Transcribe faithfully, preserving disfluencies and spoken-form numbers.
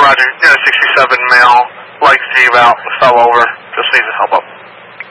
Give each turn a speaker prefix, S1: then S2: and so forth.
S1: Roger. Unit sixty-seven male, like G-Route, fell over. Just needs help up.